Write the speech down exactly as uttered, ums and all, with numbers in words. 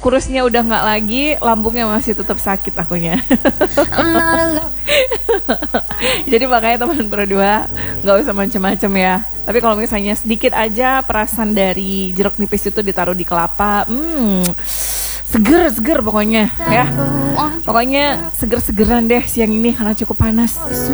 kurusnya udah nggak lagi, lambungnya masih tetap sakit akunya. Jadi makanya teman berdua nggak usah macem-macem ya. Tapi kalau misalnya sedikit aja perasan dari jeruk nipis itu ditaruh di kelapa, hmm, seger seger pokoknya ya. Pokoknya seger-segeran deh siang ini karena cukup panas.